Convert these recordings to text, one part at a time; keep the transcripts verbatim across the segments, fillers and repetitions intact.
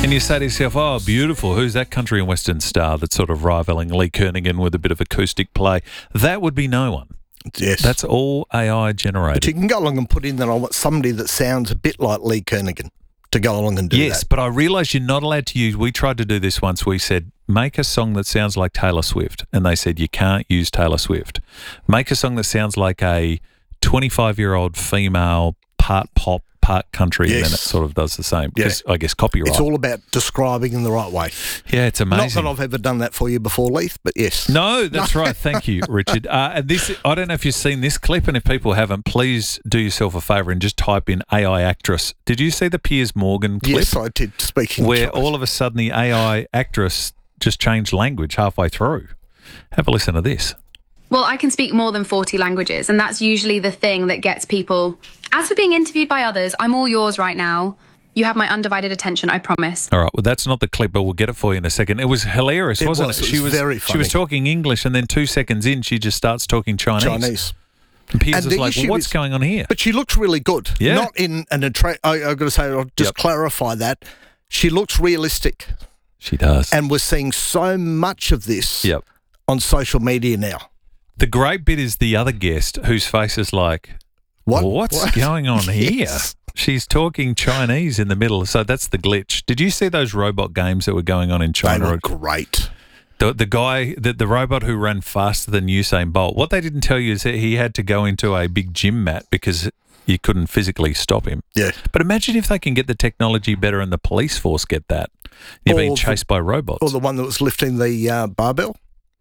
And you say to yourself, oh, beautiful, who's that country and western star that's sort of rivaling Lee Kernaghan with a bit of acoustic play? That would be no one. Yes. That's all A I generated. But you can go along and put in that I want somebody that sounds a bit like Lee Kernaghan to go along and do yes, that. but I realise you're not allowed to use, we tried to do this once, we said, make a song that sounds like Taylor Swift, and they said you can't use Taylor Swift. Make a song that sounds like a twenty-five-year-old female part pop, part country, Yes. and then it sort of does the same. Because I guess copyright. It's all about describing in the right way. Yeah, it's amazing. Not that I've ever done that for you before, Leith, but yes. No, that's right. Thank you, Richard. Uh, and this, I don't know if you've seen this clip, and if people haven't, please do yourself a favour and just type in A I actress. Did you see the Piers Morgan clip? Yes, I did, speaking Where of choice. all of a sudden the A I actress just changed language halfway through. Have a listen to this. Well, I can speak more than forty languages, and that's usually the thing that gets people. As for being interviewed by others, I'm all yours right now. You have my undivided attention, I promise. All right, well, that's not the clip, but we'll get it for you in a second. It was hilarious, It wasn't was. it? It She was was very She was funny. talking English, and then two seconds in, she just starts talking Chinese. Chinese. And Piers And was the like, well, issue what's is- going on here? But she looks really good. Yeah. Not in an attract. I've got to say, I'll just Yep. clarify that. She looks realistic. She does. And we're seeing so much of this Yep. on social media now. The great bit is the other guest whose face is like, What? what's What? going on here? Yes. She's talking Chinese in the middle, so that's the glitch. Did you see those robot games that were going on in They China? were great. The, the guy, the, the robot who ran faster than Usain Bolt, what they didn't tell you is that he had to go into a big gym mat because you couldn't physically stop him. Yeah. But imagine if they can get the technology better and the police force get that. You're Or being the- chased by robots. Or the one that was lifting the uh, barbell.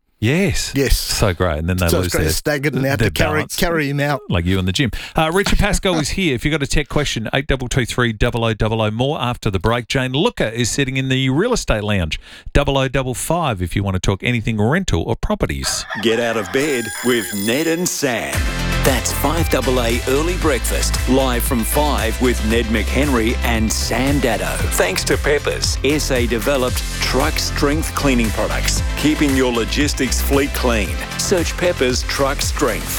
yes. Yes. So great. And then they So lose it's got their, staggered and out their to carry, balance. carry him out. Like you in the gym. Uh, Richard Pascoe is here. If you've got a tech question, eight two two three, double oh double oh. More after the break. Jane Looker is sitting in the real estate lounge. double oh double five if you want to talk anything rental or properties. Get out of bed with Ned and Sam. That's five A A Early Breakfast, live from five with Ned McHenry and Sam Daddo. Thanks to Peppers, S A-developed truck strength cleaning products, keeping your logistics fleet clean. Search Peppers Truck Strength.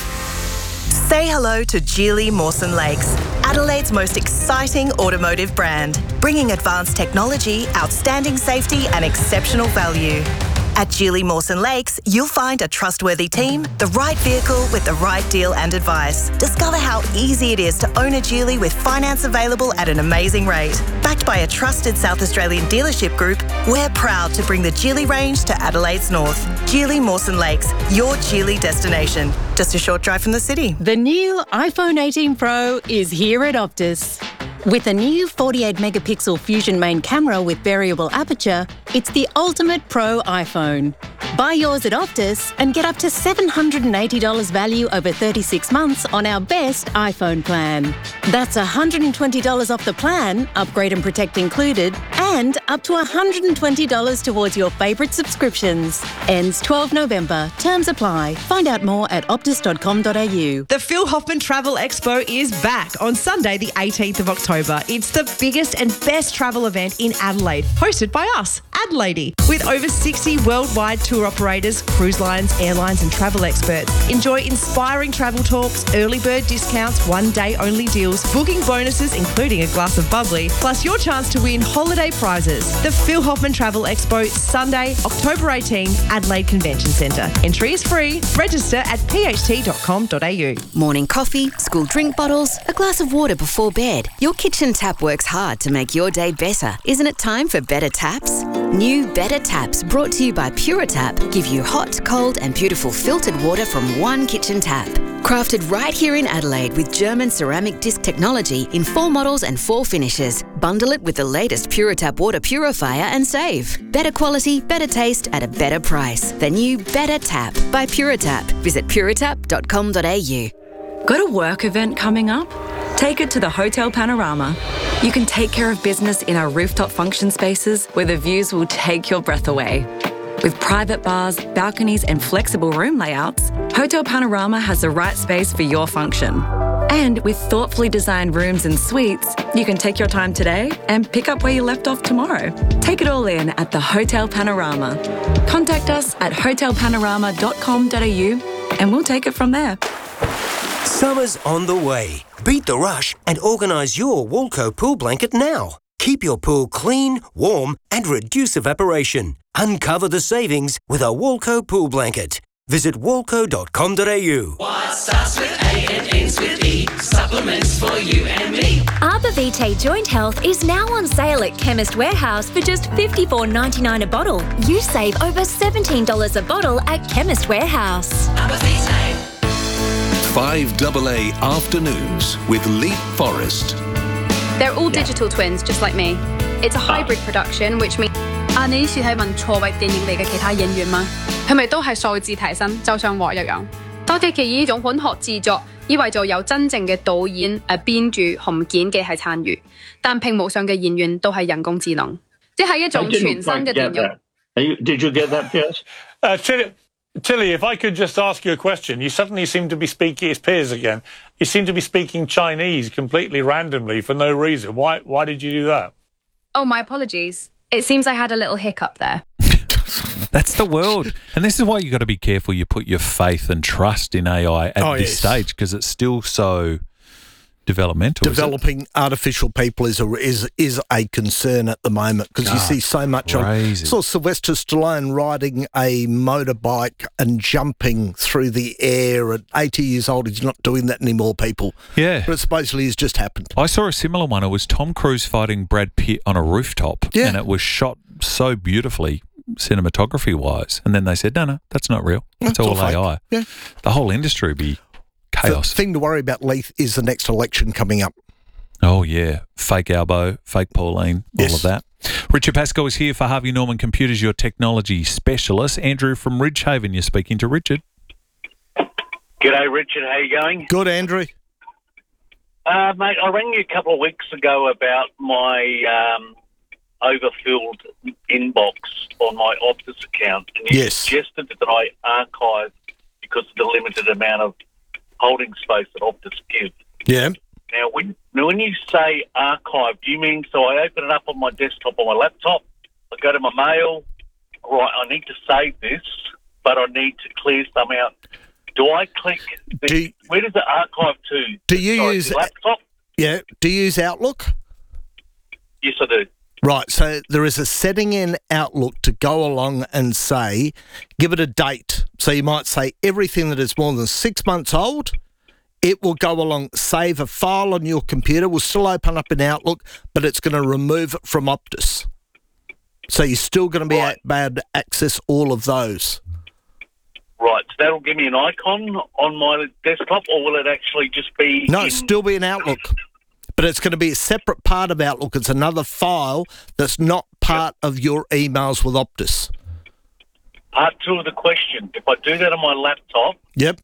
Say hello to Geely Mawson Lakes, Adelaide's most exciting automotive brand, bringing advanced technology, outstanding safety and exceptional value. At Geely Mawson Lakes, you'll find a trustworthy team, the right vehicle with the right deal and advice. Discover how easy it is to own a Geely with finance available at an amazing rate. Backed by a trusted South Australian dealership group, we're proud to bring the Geely range to Adelaide's north. Geely Mawson Lakes, your Geely destination. Just a short drive from the city. The new iPhone eighteen Pro is here at Optus. With a new forty-eight megapixel Fusion main camera with variable aperture, it's the ultimate pro iPhone. Buy yours at Optus and get up to seven hundred eighty dollars value over thirty-six months on our best iPhone plan. That's one hundred twenty dollars off the plan, upgrade and protect included, and up to one hundred twenty dollars towards your favourite subscriptions. Ends twelfth November. Terms apply. Find out more at optus dot com dot a u. The Phil Hoffman Travel Expo is back on Sunday, the eighteenth of October. It's the biggest and best travel event in Adelaide, hosted by us, Adelaide, with over sixty worldwide tour operators, cruise lines, airlines and travel experts. Enjoy inspiring travel talks, early bird discounts, one-day only deals, booking bonuses including a glass of bubbly, plus your chance to win holiday prizes. The Phil Hoffman Travel Expo, Sunday, October eighteenth, Adelaide Convention Centre. Entry is free. Register at p h t dot com dot a u. Morning coffee, school drink bottles, a glass of water before bed. Your kitchen tap works hard to make your day better. Isn't it time for better taps? New Better Taps, brought to you by Puritap, give you hot, cold and beautiful filtered water from one kitchen tap. Crafted right here in Adelaide with German ceramic disc technology in four models and four finishes. Bundle it with the latest Puritap water purifier and save. Better quality, better taste at a better price. The new Better Tap by Puritap. Visit puritap dot com dot a u. Got a work event coming up? Take it to the Hotel Panorama. You can take care of business in our rooftop function spaces where the views will take your breath away. With private bars, balconies and flexible room layouts, Hotel Panorama has the right space for your function. And with thoughtfully designed rooms and suites, you can take your time today and pick up where you left off tomorrow. Take it all in at the Hotel Panorama. Contact us at hotel panorama dot com dot a u and we'll take it from there. Summer's on the way. Beat the rush and organise your Walco pool blanket now. Keep your pool clean, warm and reduce evaporation. Uncover the savings with a Walco pool blanket. Visit walco dot com dot a u. What starts with A and ends with E? Supplements for you and me. Arbor Vitae Joint Health is now on sale at Chemist Warehouse for just fifty-four ninety-nine a bottle. You save over seventeen dollars a bottle at Chemist Warehouse. Arbor Vitae. five double A Afternoons with Leap Forest. They're all digital twins, just like me. It's a hybrid production, which means 啊，你呢次係問錯位電影嚟嘅其他演員嗎？係咪都係數字提升，就像我一樣？多啲嘅呢種本學製作，意味着有真正嘅導演、誒編劇同剪嘅係參與，但屏幕上嘅演員都係人工智能，即係一種全新嘅電影。 Did you get that, Piers? Uh, Tilly, Tilly, if I could just ask you a question. You suddenly seem to be speaking, it's Piers again, you seem to be speaking Chinese completely randomly for no reason. Why, why did you do that? Oh, my apologies. It seems I had a little hiccup there. That's the world. And this is why you got to be careful you put your faith and trust in A I at Oh, this yes. stage, because it's still so developmental. is it? Developing artificial people is a is is a concern at the moment because you Ah, see so much on. crazy. Saw Sylvester Stallone riding a motorbike and jumping through the air at eighty years old. He's not doing that anymore, people. Yeah. But supposedly it's just happened. I saw a similar one. It was Tom Cruise fighting Brad Pitt on a rooftop. Yeah. And it was shot so beautifully, cinematography-wise. And then they said, no, no, that's not real. That's It's all all fake. A I. Yeah. The whole industry would be chaos. The thing to worry about, Leith, is the next election coming up. Oh, yeah. Fake Albo, fake Pauline, all Yes. of that. Richard Pascoe is here for Harvey Norman Computers, your technology specialist. Andrew from Ridgehaven, you're speaking to Richard. G'day, Richard. How you going? Good, Andrew. Uh, mate, I rang you a couple of weeks ago about my um, overfilled inbox on my Optus account. And you Yes. suggested that I archive because of the limited amount of holding space that Optus gives. Yeah. Now, when, now, when you say archive, do you mean so I open it up on my desktop on my laptop, I go to my mail, right, I need to save this, but I need to clear some out. Do I click, the, Do you- where does it archive to? Do you Sorry, use the laptop? Yeah. Do you use Outlook? Yes, I do. Right, so there is a setting in Outlook to go along and say, give it a date. So you might say everything that is more than six months old, it will go along, save a file on your computer, will still open up in Outlook, but it's going to remove it from Optus. So you're still going to be Right. able to access all of those. Right, so that'll give me an icon on my desktop, or will it actually just be... No, in- it'll still be in Outlook, but it's going to be a separate part of Outlook. It's another file that's not part of your emails with Optus. Part two of the question, if I do that on my laptop, Yep.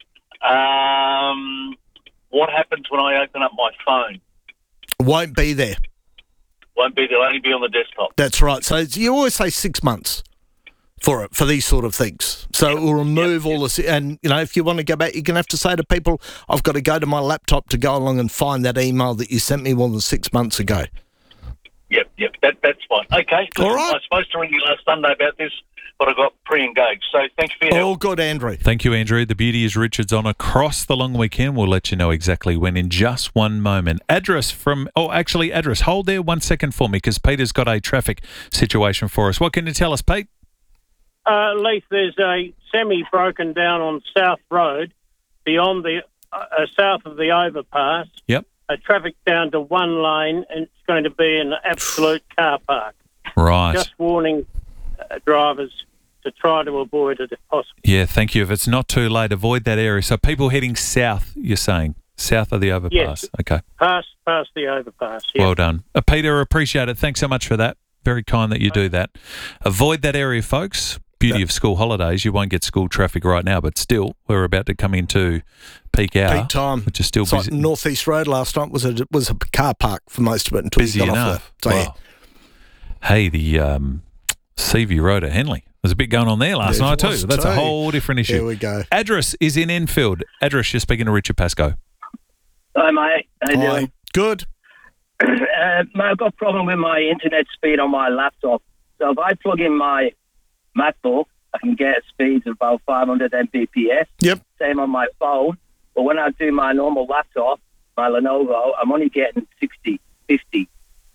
um, what happens when I open up my phone? Won't be there. Won't be, they'll only be on the desktop. That's right. So it's- you always say six months for it, for these sort of things. So it will remove all this. And, you know, if you want to go back, you're going to have to say to people, I've got to go to my laptop to go along and find that email that you sent me more than six months ago. Yep, yep, that, that's fine. Okay, All listen, right. I was supposed to ring you last Sunday about this, but I got pre-engaged. So thanks for your help. All good, Andrew. Thank you, Andrew. The beauty is Richard's on across the long weekend. We'll let you know exactly when in just one moment. Address from, oh, actually, address. Hold there one second for me because Peter's got a traffic situation for us. What can you tell us, Pete? Uh, Leith, there's a semi broken down on South Road beyond the, uh, uh, south of the overpass. Yep. Uh, traffic down to one lane, and it's going to be an absolute car park. Right. Just warning uh, drivers to try to avoid it if possible. Yeah, thank you. If it's not too late, avoid that area. So people heading south, you're saying? South of the overpass. Yes. Okay. Past, past the overpass. Yeah. Well done. Uh, Peter, appreciate it. Thanks so much for that. Very kind that you do that. Avoid that area, folks. Beauty of school holidays. You won't get school traffic right now, but still, we're about to come into peak hour. Peak time. Which is still It's like busy. North East Road last night was a was a car park for most of it until busy you got enough. off there. So, yeah. Wow. Hey, the um, Seaview Road at Henley. There's a bit going on there last There night too. was That's a too. whole different issue. There we go. Address is in Enfield. Address, you're speaking to Richard Pascoe. Hi, mate. How you Hi. doing? Good. uh, mate, I've got a problem with my internet speed on my laptop. So if I plug in my MacBook, I can get speeds of about five hundred megabits per second. Yep. Same on my phone. But when I do my normal laptop, my Lenovo, I'm only getting sixty, fifty.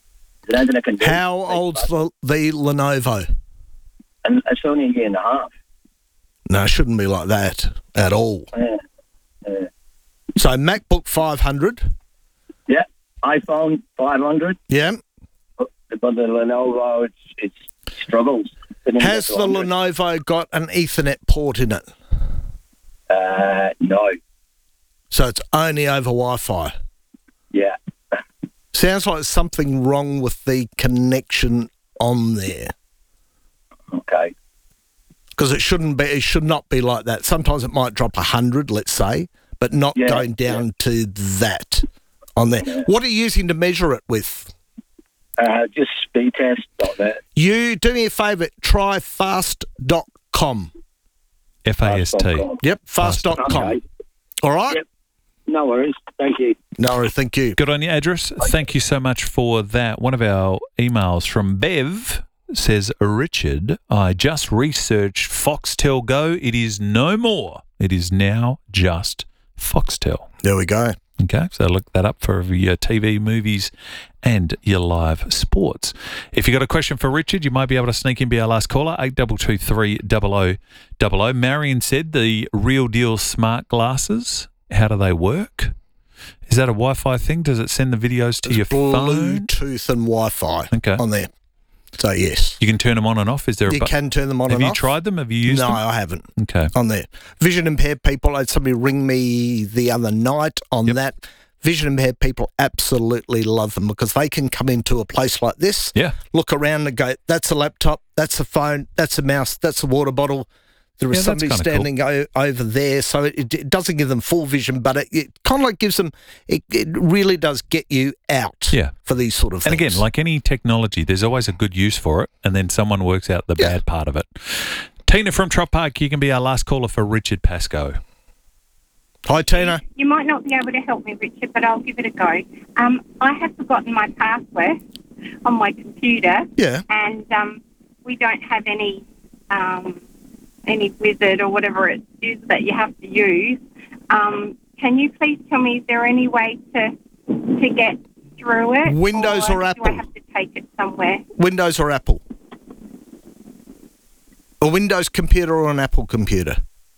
Is there anything I can do? How old's the, the Lenovo? And it's only a year and a half. No, it shouldn't be like that at all. Yeah. yeah. So MacBook five hundred. Yeah. iPhone five hundred. Yeah. But, but the Lenovo, it's, it's struggles. Has the Lenovo got an Ethernet port in it? Uh, no. So it's only over Wi-Fi? Yeah. Sounds like there's something wrong with the connection on there. Okay. Because it shouldn't be, it should not be like that. Sometimes it might drop one hundred, let's say, but not Yeah, going down yeah. to that on there. Yeah. What are you using to measure it with? Uh, just speed test dot net. You do me a favour, try fast dot com. F A S T. Yep, fast dot com. Okay. All right? Yep. No worries. Thank you. No worries, thank you. Good on your address. Thank you so much for that. One of our emails from Bev says, Richard, I just researched Foxtel Go. It is no more. It is now just Foxtel. There we go. Okay, so look that up for your T V, movies, and your live sports. If you got a question for Richard, you might be able to sneak in, be our last caller, eight two two three zero zero zero zero. Marion said the Real Deal smart glasses, how do they work? Is that a Wi-Fi thing? Does it send the videos to There's your phone? Bluetooth and Wi-Fi Okay. on there. So, yes. You can turn them on and off? Is there a You bu- can turn them on Have and you off. tried them? Have you used no, them? No, I haven't. Okay. On there. Vision impaired people, I had somebody ring me the other night on Yep. that. Vision impaired people absolutely love them because they can come into a place like this, Yeah. look around and go, that's a laptop, that's a phone, that's a mouse, that's a water bottle. There is Yeah, that's somebody kinda standing o- over there. So it, it doesn't give them full vision, but it, it kind of like gives them, it, it really does get you out Yeah. for these sort of And things. again, like any technology, there's always a good use for it, and then someone works out the Yeah. bad part of it. Tina from Trop Park, you can be our last caller for Richard Pascoe. Hi, Tina. You might not be able to help me, Richard, but I'll give it a go. Um, I have forgotten my password on my computer, Yeah. and um, we don't have any um, any wizard or whatever it is that you have to use. Um, can you please tell me, is there any way to to get through it? Windows or Do I Apple? have to take it somewhere? Windows or Apple? A Windows computer or an Apple computer?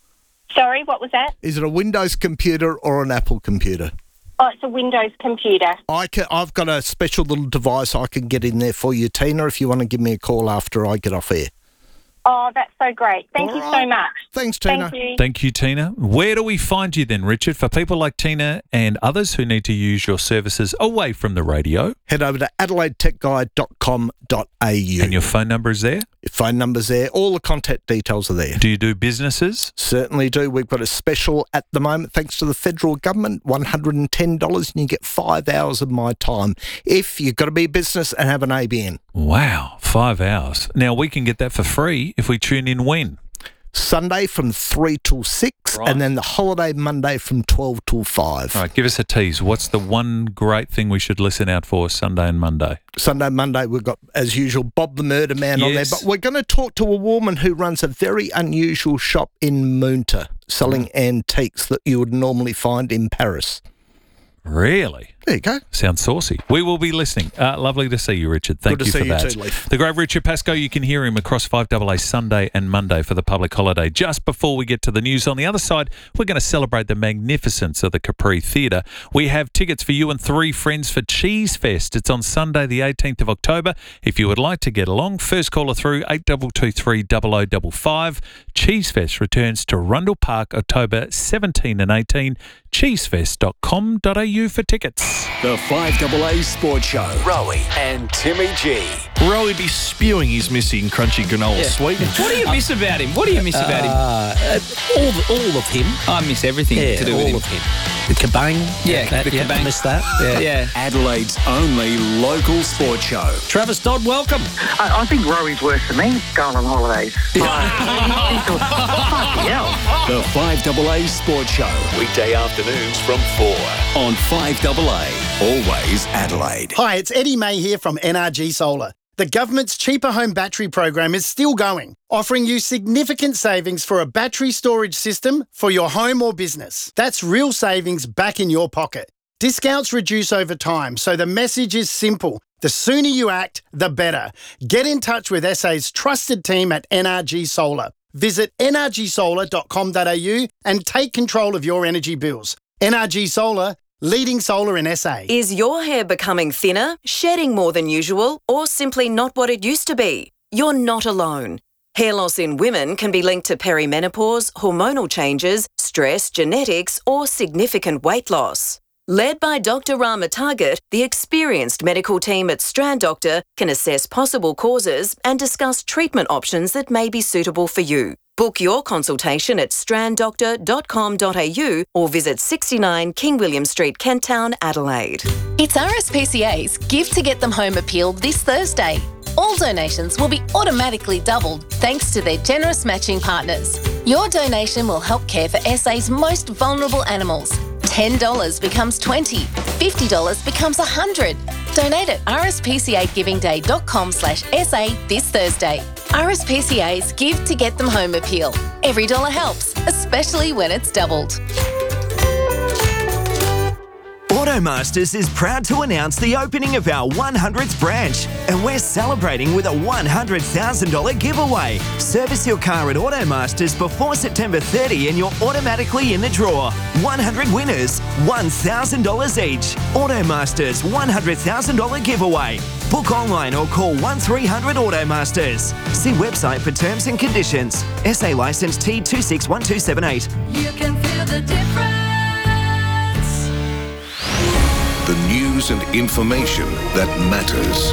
Sorry, what was that? Is it a Windows computer or an Apple computer? Oh, it's a Windows computer. I can, I've got a special little device I can get in there for you, Tina, if you want to give me a call after I get off air. Oh, that's so great. Thank All you right. so much. Thanks, Tina. Thank you. Thank you, Tina. Where do we find you then, Richard, for people like Tina and others who need to use your services away from the radio? Head over to adelaide tech guide dot com dot a u. And your phone number is there? Your phone number's there. All the contact details are there. Do you do businesses? Certainly do. We've got a special at the moment, thanks to the federal government, one hundred ten dollars, and you get five hours of my time if you've got to be a business and have an A B N. Wow, five hours. Now, we can get that for free if we tune in when? Sunday from three till six, Right. and then the holiday Monday from twelve till five. All right, give us a tease. What's the one great thing we should listen out for Sunday and Monday? Sunday, Monday, we've got, as usual, Bob the Murder Man on there. Yes. But we're going to talk to a woman who runs a very unusual shop in Moonta, selling antiques that you would normally find in Paris. Really? There you go. Sounds saucy. We will be listening. Uh, lovely to see you, Richard. Thank Good to you see for you that. too, Leif. The great Richard Pascoe, you can hear him across five A A Sunday and Monday for the public holiday. Just before we get to the news, on the other side, we're going to celebrate the magnificence of the Capri Theatre. We have tickets for you and three friends for Cheese Fest. It's on Sunday, the eighteenth of October. If you would like to get along, first caller through eight two two three zero zero five five. Cheese Fest returns to Rundle Park October seventeenth and eighteenth. cheesefest dot com dot a u for tickets. The five A A Sports Show. Rowie and Timmy G. Rowie be spewing his missing crunchy granola Yeah. sweeteners. What do you miss about him? What do you miss about him? Uh, all, the, all of him. I miss everything Yeah, to do all with him. of him. The kabang. Yeah, that, the yeah, kabang. Missed that. Yeah. Yeah. Adelaide's only local sports show. Travis Dodd, welcome. I, I think Rowie's worse than me going on holidays. The five A A Sports Show. Weekday afternoons from four on five A A. Always Adelaide. Hi, it's Eddie May here from N R G Solar. The government's Cheaper Home Battery program is still going, offering you significant savings for a battery storage system for your home or business. That's real savings back in your pocket. Discounts reduce over time, so the message is simple. The sooner you act, the better. Get in touch with S A's trusted team at N R G Solar. Visit n r g solar dot com dot a u and take control of your energy bills. N R G Solar, leading solar in S A. Is your hair becoming thinner, shedding more than usual, or simply not what it used to be? You're not alone. Hair loss in women can be linked to perimenopause, hormonal changes, stress, genetics, or significant weight loss. Led by Doctor Rama Target, the experienced medical team at Strand Doctor can assess possible causes and discuss treatment options that may be suitable for you. Book your consultation at strand doctor dot com dot a u or visit sixty-nine King William Street, Kent Town, Adelaide. It's R S P C A's Give to Get Them Home appeal this Thursday. All donations will be automatically doubled thanks to their generous matching partners. Your donation will help care for S A's most vulnerable animals. ten dollars becomes twenty dollars, fifty dollars becomes one hundred dollars. Donate at r s p c a giving day dot com slash s a this Thursday. R S P C A's Give to Get Them Home appeal. Every dollar helps, especially when it's doubled. Automasters is proud to announce the opening of our one hundredth branch, and we're celebrating with a one hundred thousand dollars giveaway. Service your car at Automasters before September thirtieth and you're automatically in the draw. one hundred winners, one thousand dollars each. Automasters one hundred thousand dollars giveaway. Book online or call one three hundred Automasters. See website for terms and conditions. S A licence T two six one two seven eight. You can feel the difference. The news and information that matters.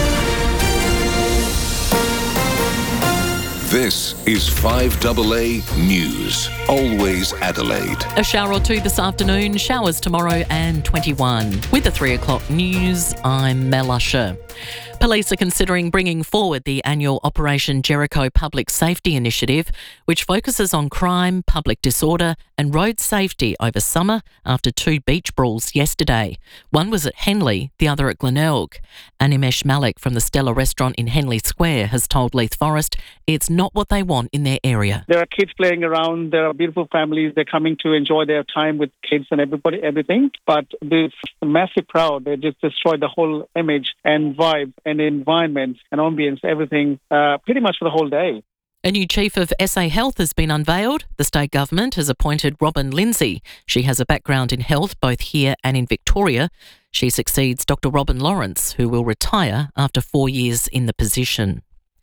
This is five A A News. Always Adelaide. A shower or two this afternoon, showers tomorrow and twenty-one. With the three o'clock news, I'm Mel Usher. Police are considering bringing forward the annual Operation Jericho Public Safety Initiative, which focuses on crime, public disorder and road safety over summer after two beach brawls yesterday. One was at Henley, the other at Glenelg. Animesh Malik from the Stella restaurant in Henley Square has told Leith Forest it's not what they want in their area. There are kids playing around, there are beautiful families, they're coming to enjoy their time with kids and everybody, everything. But this massive crowd, they just destroyed the whole image and vibe and environment and ambience, everything, uh, pretty much for the whole day. A new chief of S A Health has been unveiled. The state government has appointed Robin Lindsay. She has a background in health both here and in Victoria. She succeeds Doctor Robin Lawrence, who will retire after four years in the position.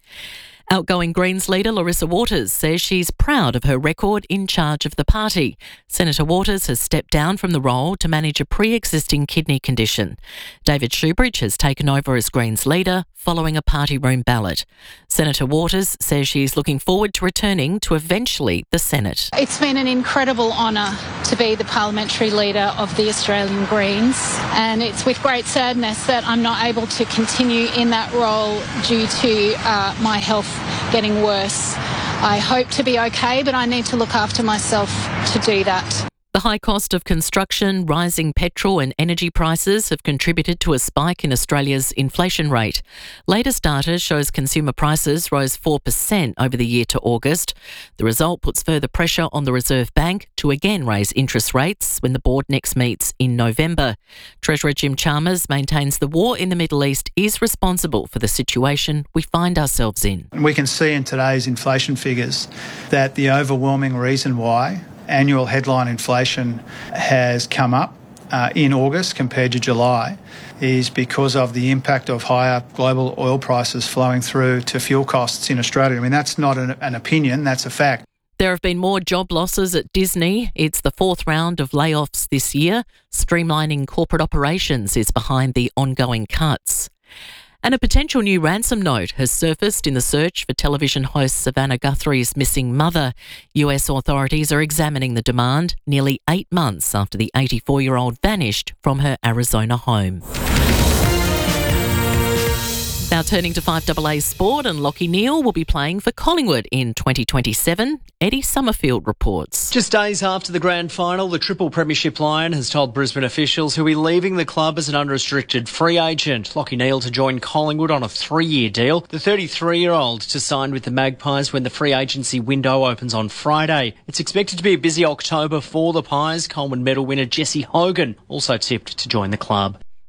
Outgoing Greens leader Larissa Waters says she's proud of her record in charge of the party. Senator Waters has stepped down from the role to manage a pre-existing kidney condition. David Shoebridge has taken over as Greens leader following a party room ballot. Senator Waters says she's looking forward to returning to eventually the Senate. It's been an incredible honour to be the parliamentary leader of the Australian Greens, and it's with great sadness that I'm not able to continue in that role due to uh, my health getting worse. I hope to be okay, but I need to look after myself to do that. The high cost of construction, rising petrol and energy prices have contributed to a spike in Australia's inflation rate. Latest data shows consumer prices rose four percent over the year to August. The result puts further pressure on the Reserve Bank to again raise interest rates when the board next meets in November. Treasurer Jim Chalmers maintains the war in the Middle East is responsible for the situation we find ourselves in. We can see in today's inflation figures that the overwhelming reason why annual headline inflation has come up uh, in August compared to July is because of the impact of higher global oil prices flowing through to fuel costs in Australia. I mean, that's not an, an opinion, that's a fact. There have been more job losses at Disney. It's the fourth round of layoffs this year. Streamlining corporate operations is behind the ongoing cuts. And a potential new ransom note has surfaced in the search for television host Savannah Guthrie's missing mother. U S authorities are examining the demand nearly eight months after the eighty-four-year-old vanished from her Arizona home. Now turning to five A A Sport, and Lachie Neale will be playing for Collingwood in twenty twenty-seven. Eddie Summerfield reports. Just days after the grand final, the Triple Premiership Lion has told Brisbane officials he'll be leaving the club as an unrestricted free agent. Lachie Neale to join Collingwood on a three-year deal. The thirty-three-year-old to sign with the Magpies when the free agency window opens on Friday. It's expected to be a busy October for the Pies. Coleman medal winner Jesse Hogan also tipped to join the club.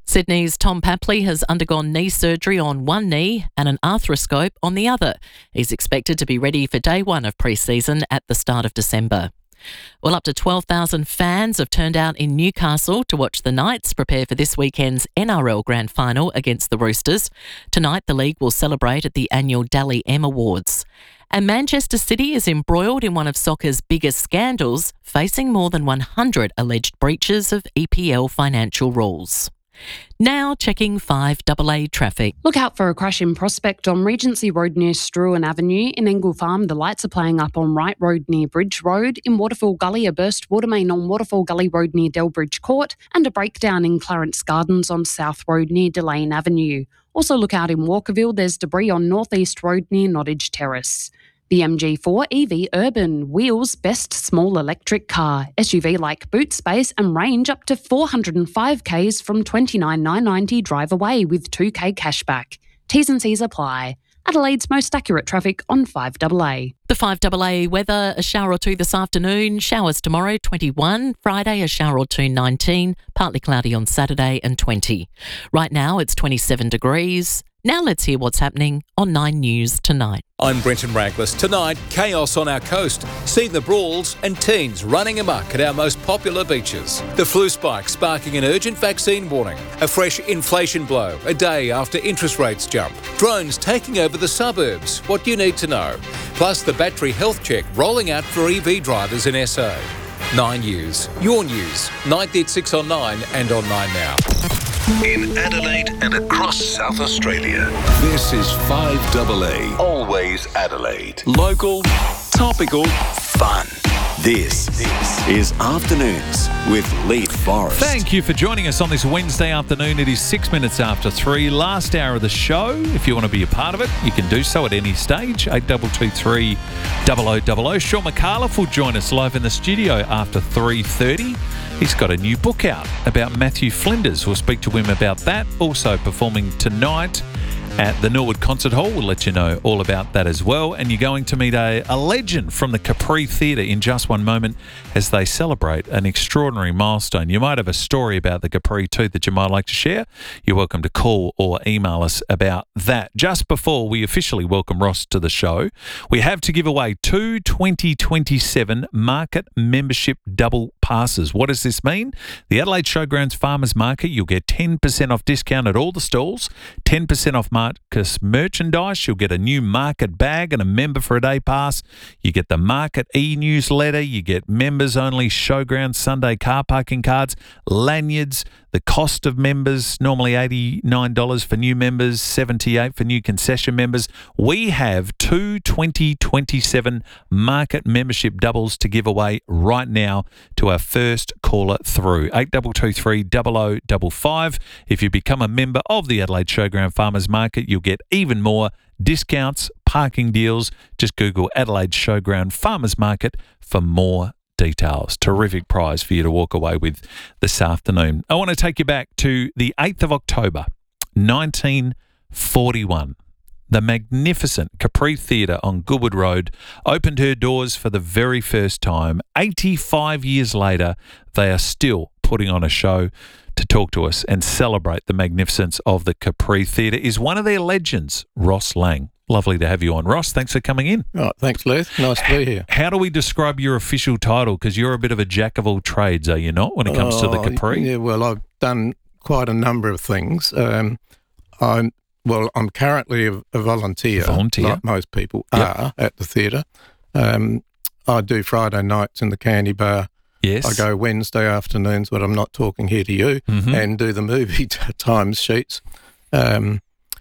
Sydney's Tom Papley has undergone knee surgery on one knee and an arthroscope on the other. He's expected to be ready for day one of pre-season at the start of December. Well, up to twelve thousand fans have turned out in Newcastle to watch the Knights prepare for this weekend's N R L Grand Final against the Roosters. Tonight, the league will celebrate at the annual Dally M Awards. And Manchester City is embroiled in one of soccer's biggest scandals, facing more than one hundred alleged breaches of E P L financial rules. Now checking five A A traffic. Look out for a crash in Prospect on Regency Road near Struan Avenue. In Engle Farm, the lights are playing up on Wright Road near Bridge Road. In Waterfall Gully, a burst water main on Waterfall Gully Road near Delbridge Court. And a breakdown in Clarence Gardens on South Road near Delane Avenue. Also look out in Walkerville, there's debris on North East Road near Nottage Terrace. The M G four E V Urban, wheels best small electric car. S U V like boot space and range up to four hundred five kays from twenty-nine thousand nine hundred ninety drive away with two k cashback. T's and C's apply. Adelaide's most accurate traffic on five A A. The five A A weather, a shower or two this afternoon, showers tomorrow twenty-one, Friday a shower or two nineteen, partly cloudy on Saturday and twenty. Right now it's twenty-seven degrees. Now let's hear what's happening on Nine News tonight. I'm Brenton Raglas. Tonight, chaos on our coast. See the brawls and teens running amok at our most popular beaches. The flu spike sparking an urgent vaccine warning. A fresh inflation blow a day after interest rates jump. Drones taking over the suburbs. What you need to know. Plus the battery health check rolling out for E V drivers in S A. Nine News. Your news. ninety at six on Nine and on Nine Now. In Adelaide and across South Australia, this is five A A. Always Adelaide. Local, topical, fun. This is Afternoons with Leith Forrest. Thank you for joining us on this Wednesday afternoon. It is six minutes after three, last hour of the show. If you want to be a part of it, you can do so at any stage. eight two two three, double oh double oh. Sean McAuliffe will join us live in the studio after three thirty. He's got a new book out about Matthew Flinders. We'll speak to him about that. Also performing tonight at the Norwood Concert Hall. We'll let you know all about that as well. And you're going to meet a, a legend from the Capri Theatre in just one moment as they celebrate an extraordinary milestone. You might have a story about the Capri too that you might like to share. You're welcome to call or email us about that. Just before we officially welcome Ross to the show, we have to give away two twenty twenty-seven market membership double passes. What does this mean? The Adelaide Showgrounds Farmers Market, you'll get ten percent off discount at all the stalls, ten percent off Marcus merchandise. You'll get a new market bag and a member for a day pass. You get the market e-newsletter. You get members only Showgrounds Sunday car parking cards, lanyards. The cost of members, normally eighty-nine dollars for new members, seventy-eight dollars for new concession members. We have two twenty twenty-seven market membership doubles to give away right now to our first caller through. eight two two three, double oh double five. If you become a member of the Adelaide Showground Farmers Market, you'll get even more discounts, parking deals. Just Google Adelaide Showground Farmers Market for more details. Terrific prize for you to walk away with this afternoon. I want to take you back to the eighth of October, nineteen forty-one. The magnificent Capri Theatre on Goodwood Road opened her doors for the very first time. eighty-five years later, they are still putting on a show to talk to us and celebrate the magnificence of the Capri Theatre. Is one of their legends, Ross Lang. Lovely to have you on, Ross. Thanks for coming in. Oh, thanks, Leith. Nice to be here. How do we describe your official title? Because you're a bit of a jack of all trades, are you not, when it comes oh, to the Capri? Yeah, well, I've done quite a number of things. Um, I'm well, I'm currently a, a volunteer, volunteer, like most people yep. are at the theatre. Um, I do Friday nights in the Candy Bar. Yes. I go Wednesday afternoons, but I'm not talking here to you, mm-hmm. and do the movie times sheets. Um,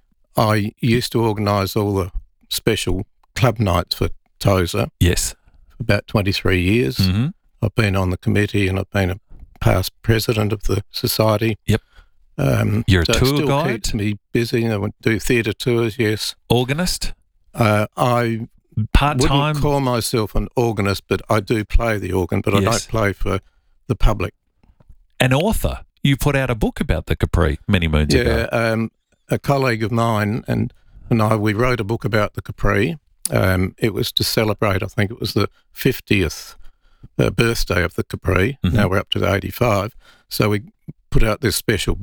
I used to organise all the special club nights for Tozer. Yes. For about twenty-three years. Mm-hmm. I've been on the committee and I've been a past president of the society. Yep. Um, You're a so tour it still guide? keeps me busy. I do theatre tours, yes. Organist? Uh, I Part-time? wouldn't call myself an organist, but I do play the organ, but I Yes. don't play for the public. An author. You put out a book about the Capri many moons yeah, ago. um, a colleague of mine and, and I, we wrote a book about the Capri. Um, it was to celebrate, I think it was the fiftieth uh, birthday of the Capri. Mm-hmm. Now we're up to the eighty-five. So we put out this special book,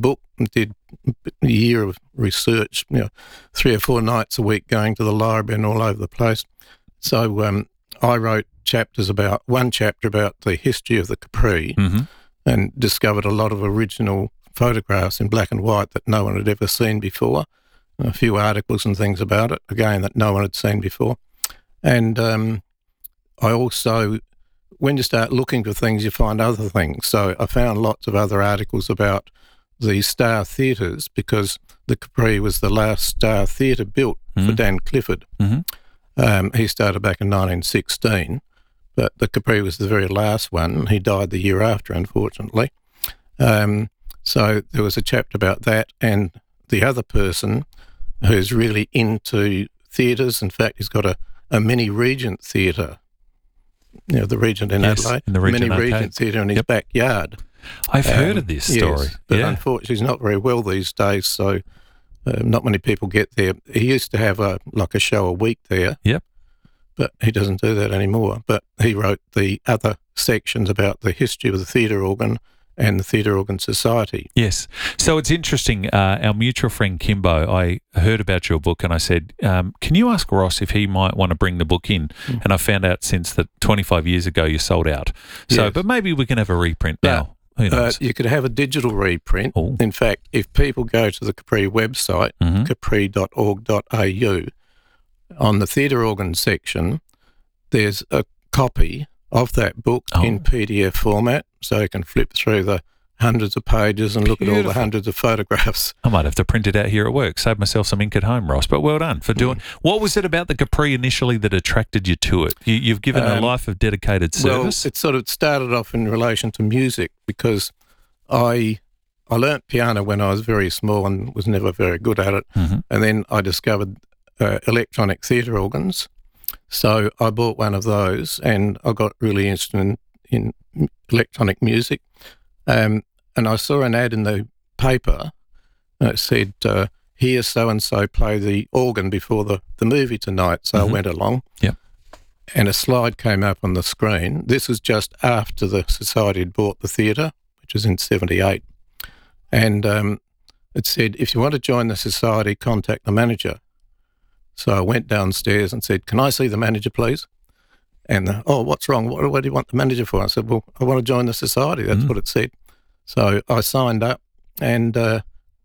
and did a year of research, you know, three or four nights a week going to the library and all over the place. So um, I wrote chapters about, one chapter about the history of the Capri Mm-hmm. and discovered a lot of original photographs in black and white that no one had ever seen before, a few articles and things about it, again, that no one had seen before. And um, I also, when you start looking for things, you find other things. So I found lots of other articles about the Star Theatres, because the Capri was the last Star Theatre built Mm-hmm. for Dan Clifford. Mm-hmm. Um, he started back in nineteen sixteen, but the Capri was the very last one. He died the year after, unfortunately. Um, so there was a chapter about that, and the other person who's really into theatres, in fact, he's got a, a mini Regent Theatre, you know, the Regent in Yes, Adelaide, in the Regent mini Arcade. Regent Theatre in his Yep. backyard. I've Um, heard of this story. Yes, but yeah. unfortunately he's not very well these days, so uh, not many people get there. He used to have a like a show a week there. Yep. But he doesn't do that anymore. But he wrote the other sections about the history of the theatre organ and the Theatre Organ Society. Yes. So it's interesting. Uh, our mutual friend Kimbo, I heard about your book and I said, um, can you ask Ross if he might want to bring the book in? Mm. And I found out since that twenty-five years ago you sold out. So, Yes. but maybe we can have a reprint Yeah. now. Who Uh, knows? you could have a digital reprint. Oh. In fact, if people go to the Capri website, Mhm. capri dot org dot a u, on the theatre organ section, there's a copy of that book Oh. in P D F format, so you can flip through the hundreds of pages and look at all the Beautiful. hundreds of photographs. I might have to print it out here at work. Save myself some ink at home, Ross. But well done for doing. What was it about the Capri initially that attracted you to it? You, you've given a Um, life of dedicated service. Well, it sort of started off in relation to music because I I learnt piano when I was very small and was never very good at it. Mhm. And then I discovered uh, electronic theatre organs. So I bought one of those and I got really interested in, in m- electronic music. Um, and I saw an ad in the paper that said, uh, hear so-and-so play the organ before the, the movie tonight. So Mhm. I went along. Yep. And a slide came up on the screen. This was just after the Society had bought the theatre, which was in seventy-eight. And um, it said, if you want to join the Society, contact the manager. So I went downstairs and said, can I see the manager, please? And, the, oh, what's wrong? What, what do you want the manager for? I said, well, I want to join the Society. That's Mm. what it said. So I signed up and uh,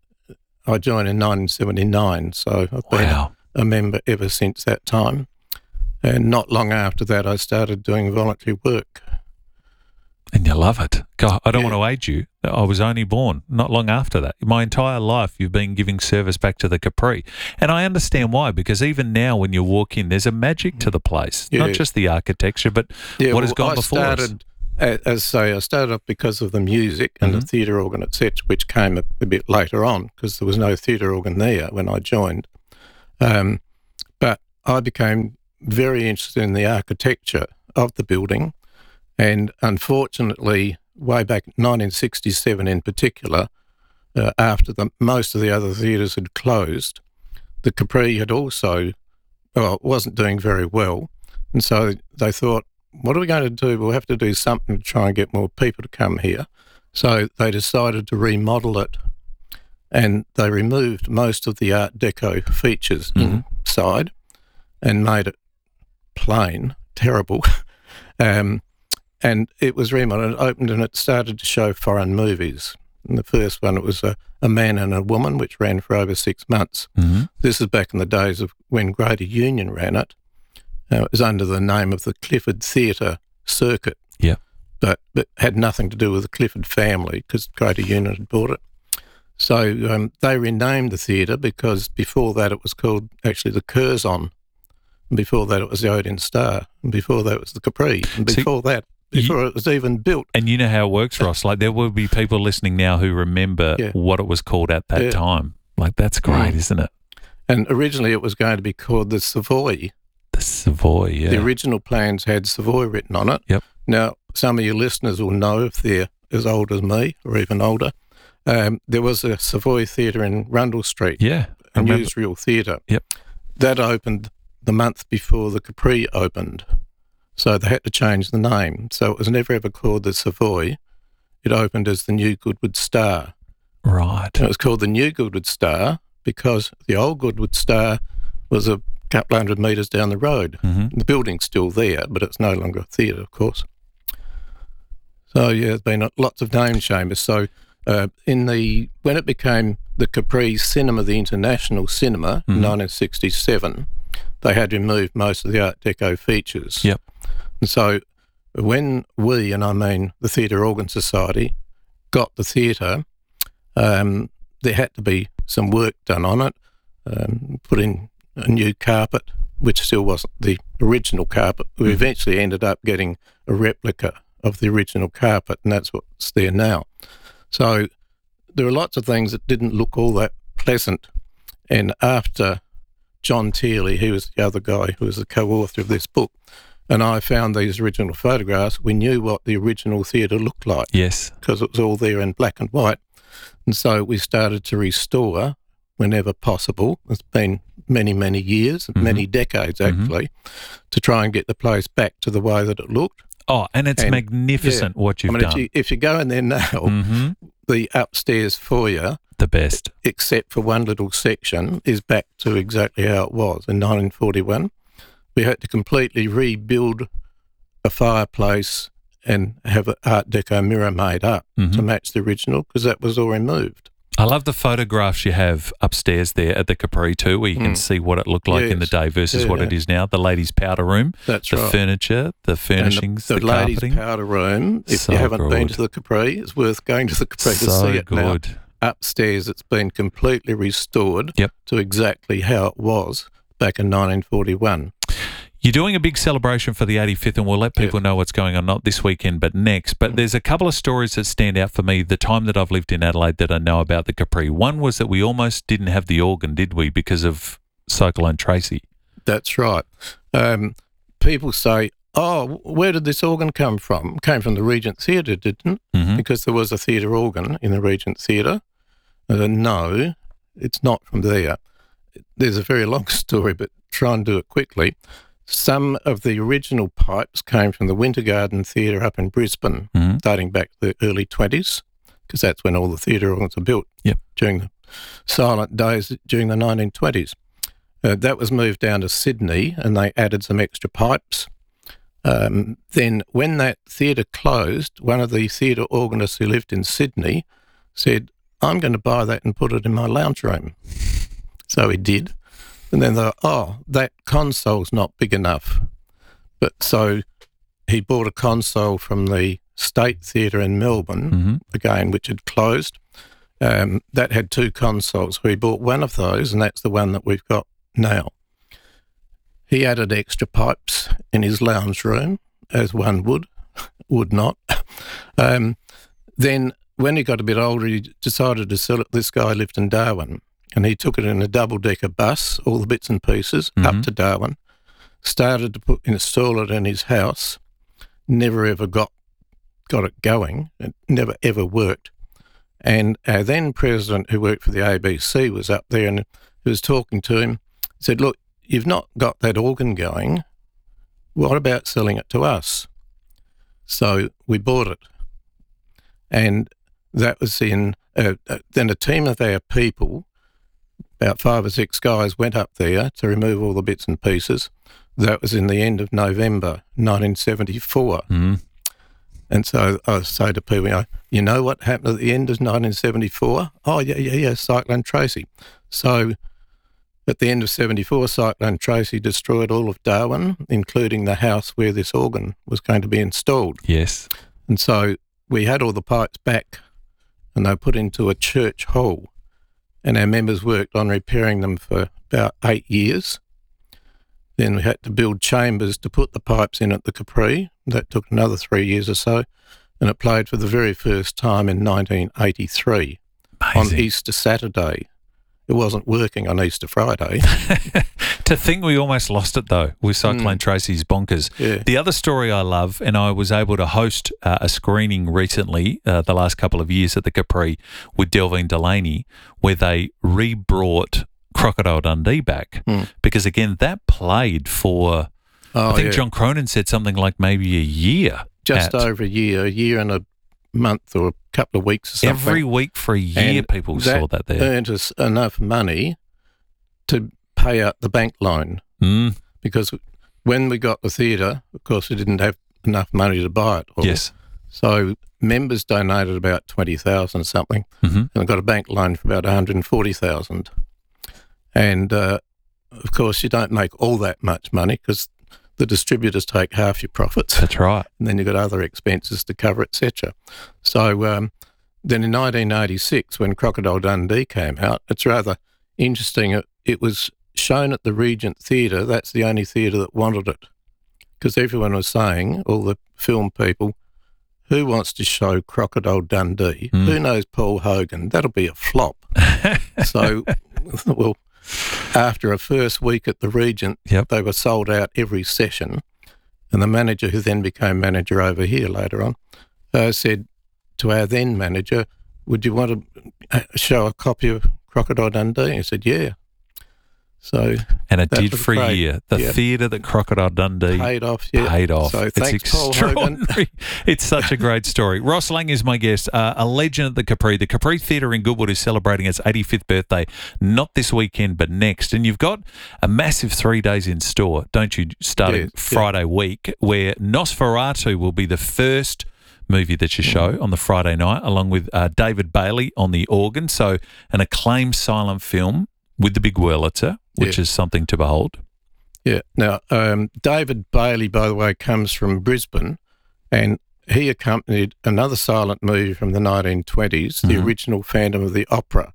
I joined in nineteen seventy-nine. So I've been Wow. a member ever since that time. And not long after that, I started doing voluntary work. And you love it. God, I don't Yeah. want to age you. I was only born not long after that. My entire life, you've been giving service back to the Capri. And I understand why, because even now when you walk in, there's a magic to the place. Yeah. Not just the architecture, but Yeah, what has well, gone I before us. started, a- as I say, I started off because of the music and Mhm. the theatre organ, et cetera, which came a, a bit later on because there was no theatre organ there when I joined. Um, but I became very interested in the architecture of the building. And unfortunately, way back nineteen sixty-seven in particular, uh, after the, most of the other theatres had closed, the Capri had also, well, it wasn't doing very well. And so they thought, what are we going to do? We'll have to do something to try and get more people to come here. So they decided to remodel it, and they removed most of the Art Deco features Mhm. inside and made it plain, terrible. um, and it was remodeled, it opened, and it started to show foreign movies. In the first one, it was a, a Man and a Woman, which ran for over six months. Mhm. This is back in the days of when Greater Union ran it. Uh, it was under the name of the Clifford Theatre Circuit. Yeah. But, but had nothing to do with the Clifford family because Greater Union had bought it. So um, they renamed the theatre because before that it was called actually the Curzon. And before that it was the Odeon Star. And before that it was the Capri. And See, before that, before it was even built. And you know how it works, Ross. Like there will be people listening now who remember Yeah. what it was called at that Yeah. time. Like that's great, Mm. isn't it? And originally it was going to be called the Savoy. The Savoy, yeah. The original plans had Savoy written on it. Yep. Now, some of your listeners will know if they're as old as me or even older. Um, there was a Savoy Theatre in Rundle Street, Yeah. I a remember. newsreel theatre. Yep. That opened the month before the Capri opened. So they had to change the name. So it was never ever called the Savoy. It opened as the New Goodwood Star. Right. And it was called the New Goodwood Star because the old Goodwood Star was a couple hundred metres down the road. Mm-hmm. The building's still there, but it's no longer a theatre, of course. So, yeah, there's been lots of name changes. So, uh, in the when it became the Capri Cinema, the International Cinema, Mhm. in nineteen sixty-seven, they had removed most of the Art Deco features. Yep. And so when we, and I mean the Theatre Organ Society, got the theatre, um, there had to be some work done on it, um, put in a new carpet, which still wasn't the original carpet. We Mhm. eventually ended up getting a replica of the original carpet, and that's what's there now. So there are lots of things that didn't look all that pleasant. And after John Tearley, he was the other guy who was the co-author of this book, and I found these original photographs, we knew what the original theatre looked like. Yes. Because it was all there in black and white. And so we started to restore whenever possible. It's been many, many years, Mhm. many decades actually, to try and get the place back to the way that it looked. Oh, and it's And, magnificent yeah, what you've I mean, done. If you, if you go in there now, Mhm. the upstairs foyer, the best, except for one little section, is back to exactly how it was in nineteen forty-one. We had to completely rebuild a fireplace and have an Art Deco mirror made up Mhm. to match the original because that was all removed. I love the photographs you have upstairs there at the Capri too, where you can Mm. see what it looked like in the Yes. day versus Yeah, what yeah. it is now. The ladies' powder room, That's the right. furniture, the furnishings, and the, the, the ladies' carpeting. powder room. If So you haven't been good. to the Capri, it's worth going to the Capri to So see it now. good. Upstairs, it's been completely restored Yep. to exactly how it was back in nineteen forty-one. You're doing a big celebration for the eighty-fifth, and we'll let people know what's going on, not this weekend, but next. But there's a couple of stories that stand out for me the time that I've lived in Adelaide that I know about the Capri. One was that we almost didn't have the organ, did we, because of Cyclone Tracy? That's right. Um, people say, oh, where did this organ come from? It came from the Regent Theatre, didn't it? Mhm. Because there was a theatre organ in the Regent Theatre. Uh, no, it's not from there. There's a very long story, but try and do it quickly. Some of the original pipes came from the Winter Garden Theatre up in Brisbane, Mhm. dating back to the early twenties, because that's when all the theatre organs were built, Yep. during the silent days during the nineteen twenties. Uh, that was moved down to Sydney, and they added some extra pipes. Um, then when that theatre closed, one of the theatre organists who lived in Sydney said, I'm going to buy that and put it in my lounge room. So he did. And then they thought, oh, that console's not big enough. But so he bought a console from the State Theatre in Melbourne, Mhm. again, which had closed. Um, that had two consoles. So he bought one of those, and that's the one that we've got now. He added extra pipes in his lounge room, as one would, would not. Um, then when he got a bit older, he decided to sell it. This guy lived in Darwin, and he took it in a double-decker bus, all the bits and pieces, Mhm. up to Darwin, started to put, install it in his house, never ever got got it going, it never ever worked. And our then president, who worked for the A B C, was up there and he was talking to him, said, look, you've not got that organ going, what about selling it to us? So we bought it. And that was in, uh, uh, then a team of our people, about five or six guys, went up there to remove all the bits and pieces. That was in the end of November nineteen seventy-four. Mhm. And so I say to people, you know, you know what happened at the end of nineteen seventy-four? Oh, yeah, yeah, yeah, Cyclone Tracy. So at the end of seventy-four, Cyclone Tracy destroyed all of Darwin, including the house where this organ was going to be installed. Yes. And so we had all the pipes back and they were put into a church hole. And our members worked on repairing them for about eight years. Then we had to build chambers to put the pipes in at the Capri. That took another three years or so. And it played for the very first time in nineteen eighty-three on Easter Saturday. It wasn't working on Easter Friday. To think we almost lost it, though, with Cyclone Mm. Tracy's bonkers. Yeah. The other story I love, and I was able to host uh, a screening recently, uh, the last couple of years at the Capri with Delvine Delaney, where they re-brought Crocodile Dundee back. Mm. Because, again, that played for, Oh, I think yeah. John Cronin said something like maybe a year. Just at- over a year, a year and a month or a couple of weeks or something. Every week for a year, And people saw that there. earned us enough money to pay out the bank loan. Mm. Because when we got the theatre, of course, we didn't have enough money to buy it all. Yes. So members donated about twenty thousand something, mm-hmm. and I got a bank loan for about one hundred forty thousand. And, uh, of course, you don't make all that much money because the distributors take half your profits. That's right. And then you've got other expenses to cover, et cetera. So um, then in nineteen eighty-six, when Crocodile Dundee came out, it's rather interesting. It, it was shown at the Regent Theatre. That's the only theatre that wanted it, because everyone was saying, all the film people, who wants to show Crocodile Dundee? Mm. Who knows Paul Hogan? That'll be a flop. So, well, after a first week at the Regent, yep. they were sold out every session. And the manager, who then became manager over here later on, uh, said to our then manager, would you want to show a copy of Crocodile Dundee? He said, yeah. So and it that did was for a great. year. The yeah. theatre that Crocodile Dundee paid off. Yeah. Paid off. So it's thanks, Paul Hogan. extraordinary. It's such a great story. Ross Lang is my guest, uh, a legend at the Capri. The Capri Theatre in Goodwood is celebrating its eighty-fifth birthday, not this weekend, but next. And you've got a massive three days in store, don't you, starting Yes, Friday yeah. week, where Nosferatu will be the first movie that you show on the Friday night, along with uh, David Bailey on the organ. So an acclaimed silent film with the big Wurlitzer, which Yeah. is something to behold. Yeah. Now, um, David Bailey, by the way, comes from Brisbane, and he accompanied another silent movie from the nineteen twenties, the Mhm. original Phantom of the Opera.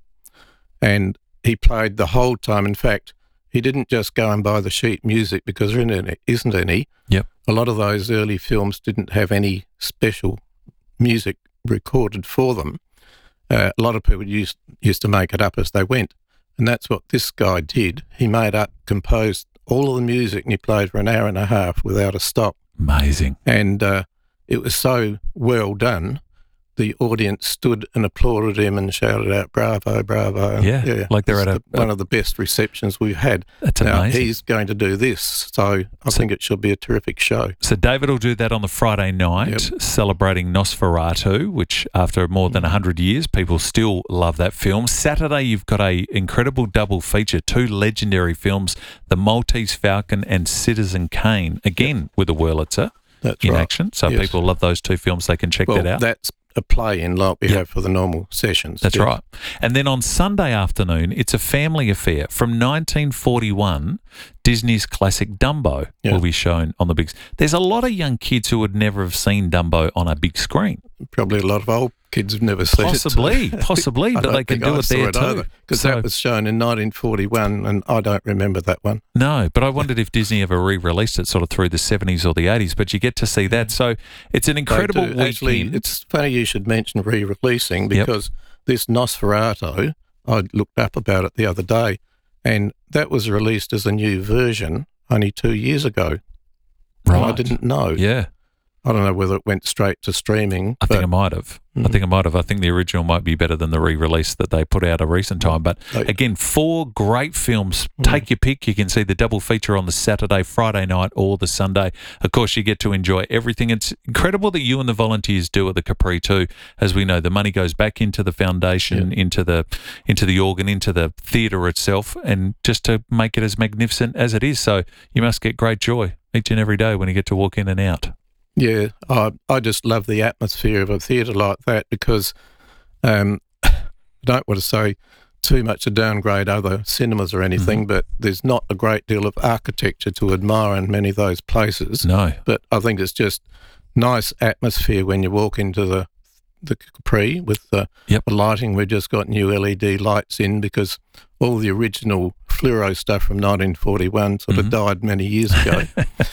And he played the whole time. In fact, he didn't just go and buy the sheet music because there isn't- isn't any. Yep. A lot of those early films didn't have any special music recorded for them. Uh, a lot of people used used to make it up as they went. And that's what this guy did. He made up, composed all of the music, and he played for an hour and a half without a stop. Amazing. And uh, it was so well done, the audience stood and applauded him and shouted out, bravo, bravo. Yeah, like they're It's at a- the- one of the best receptions we've had. That's now, amazing. he's going to do this, so I think it should be a terrific show. So David will do that on the Friday night, celebrating Nosferatu, which after more than one hundred years, people still love that film. Saturday, you've got a incredible double feature, two legendary films, The Maltese Falcon and Citizen Kane, again with a Wurlitzer That's in right. action. So Yes. people love those two films. They can check well, that out. that's a play-in like we Yep. have for the normal sessions. That's Yeah. right. And then on Sunday afternoon, it's a family affair. From nineteen forty-one, Disney's classic Dumbo Yeah. will be shown on the big. There's a lot of young kids who would never have seen Dumbo on a big screen. Probably a lot of old kids have never seen Possibly, it. so- possibly, I but don't they can think do I it saw there too. Because So- that was shown in nineteen forty-one, and I don't remember that one. No, but I wondered if Disney ever re-released it sort of through the seventies or the eighties, but you get to see that. So it's an incredible They do. weekend. Actually, it's funny you should mention re-releasing Yep. because this Nosferatu, I looked up about it the other day, and that was released as a new version only two years ago. And I Right. didn't know. Yeah. I don't know whether it went straight to streaming. I but think it might have. I Mm. think it might have. I think the original might be better than the re-release that they put out a recent time. But They- again, four great films. Mm. Take your pick. You can see the double feature on the Saturday, Friday night, or the Sunday. Of course, you get to enjoy everything. It's incredible that you and the volunteers do at the Capri too. As we know, the money goes back into the foundation, into the into the organ, into the theatre itself, and just to make it as magnificent as it is. So you must get great joy each and every day when you get to walk in and out. Yeah, I I just love the atmosphere of a theatre like that because um, I don't want to say too much to downgrade other cinemas or anything, but there's not a great deal of architecture to admire in many of those places. No. But I think it's just nice atmosphere when you walk into the the Capri with the, Yep. the lighting. We've just got new L E D lights in because all the original fluoro stuff from nineteen forty-one sort of died many years ago.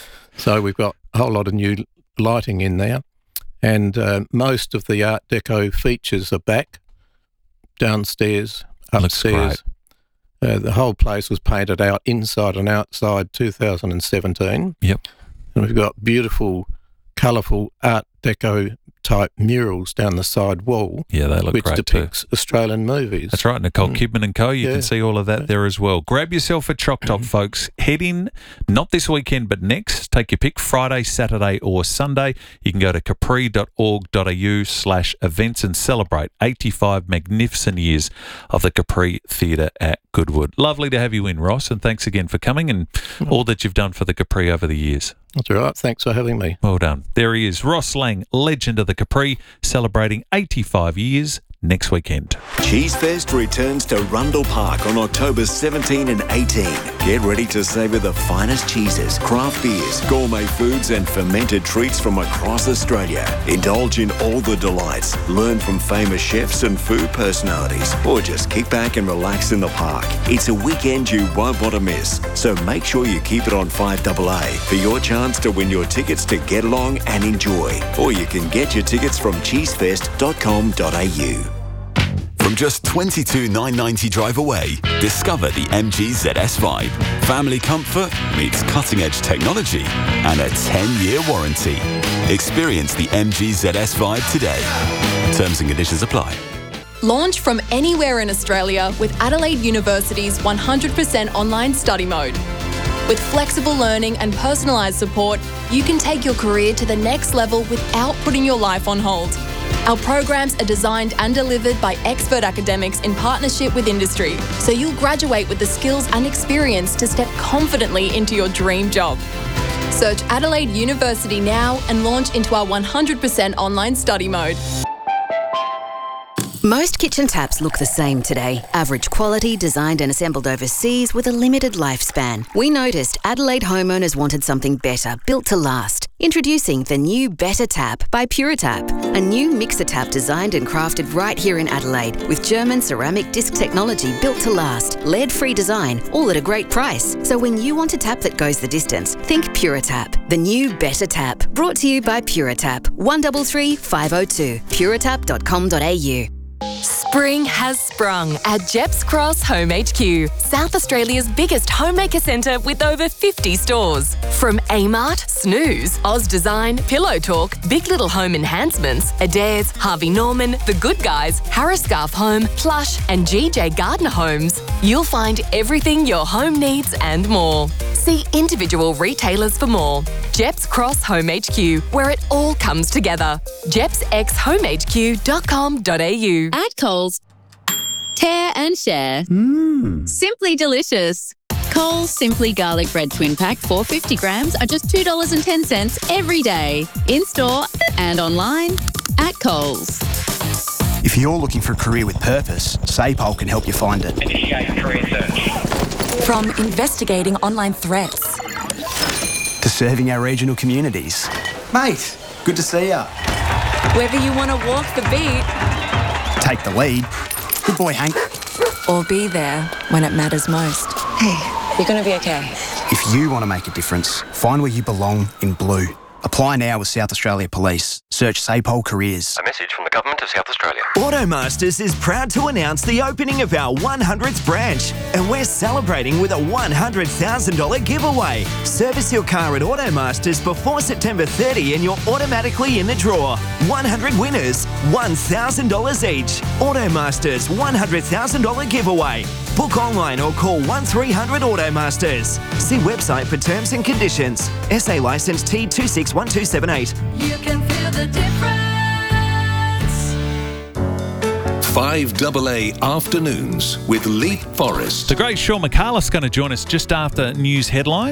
So we've got a whole lot of new lighting in there, and uh, most of the Art Deco features are back downstairs, Looks upstairs. Uh, the whole place was painted out inside and outside two thousand seventeen. Yep. And we've got beautiful, colourful Art Deco type murals down the side wall. Yeah, they look which great depicts too. Australian movies. That's right, Nicole Mm. Kidman and Co. You Yeah. can see all of that there as well. Grab yourself a Choc Top, folks. Head in, not this weekend, but next. Take your pick, Friday, Saturday or Sunday. You can go to capri.org.au slash events and celebrate eighty-five magnificent years of the Capri Theatre at Goodwood. Lovely to have you in, Ross, and thanks again for coming and all that you've done for the Capri over the years. That's all right. Thanks for having me. Well done. There he is, Ross Lang, legend of the Capri, celebrating eighty-five years next weekend. Cheese Fest returns to Rundle Park on October seventeenth and eighteenth. Get ready to savour the finest cheeses, craft beers, gourmet foods and fermented treats from across Australia. Indulge in all the delights, learn from famous chefs and food personalities, or just kick back and relax in the park. It's a weekend you won't want to miss, so make sure you keep it on five A A for your chance to win your tickets to get along and enjoy. Or you can get your tickets from cheesefest dot com dot a u. From just twenty-two thousand nine hundred ninety drive away, discover the M G Z S Vibe. Family comfort meets cutting-edge technology and a ten-year warranty. Experience the M G Z S Vibe today. Terms and conditions apply. Launch from anywhere in Australia with Adelaide University's one hundred percent online study mode. With flexible learning and personalised support, you can take your career to the next level without putting your life on hold. Our programs are designed and delivered by expert academics in partnership with industry, so you'll graduate with the skills and experience to step confidently into your dream job. Search Adelaide University now and launch into our one hundred percent online study mode. Most kitchen taps look the same today. Average quality, designed and assembled overseas with a limited lifespan. We noticed Adelaide homeowners wanted something better, built to last. Introducing the new Better Tap by PuraTap, a new mixer tap designed and crafted right here in Adelaide with German ceramic disc technology built to last, lead-free design, all at a great price. So when you want a tap that goes the distance, think PuraTap. The new Better Tap, brought to you by PuraTap. one three three five oh two, puratap dot com dot a u. Spring has sprung at Jeps Cross Home H Q, South Australia's biggest homemaker centre with over fifty stores. From Amart, Snooze, Oz Design, Pillow Talk, Big Little Home Enhancements, Adairs, Harvey Norman, The Good Guys, Harris Scarf Home, Plush and G J Gardner Homes, you'll find everything your home needs and more. See individual retailers for more. Jeps Cross Home H Q, where it all comes together. jeps x home h q dot com dot a u. At Coles, tear and share. Mmm. Simply delicious. Coles Simply Garlic Bread Twin Pack, four hundred fifty grams, are just two dollars and ten cents every day. In store and online at Coles. If you're looking for a career with purpose, SAPOL can help you find it. Initiate career search. From investigating online threats To serving our regional communities. Mate, good to see ya. Whether you want to walk the beat, Take the lead. Good boy, Hank. or be there when it matters most. Hey, you're going to be okay. If you want to make a difference, find where you belong in blue. Apply now with South Australia Police. Search SAPOL Careers. A message from the Government of South Australia. Automasters is proud to announce the opening of our one hundredth branch, and we're celebrating with a one hundred thousand dollars giveaway. Service your car at Automasters before September thirtieth and you're automatically in the draw. one hundred winners, one thousand dollars each. Automasters one hundred thousand dollars giveaway. Book online or call one three hundred Automasters. See website for terms and conditions. S A licence T two six one two seven eight. You can feel the difference. five A A Afternoons with Leith Forrest. The great Sean McCarlis going to join us just after news headlines.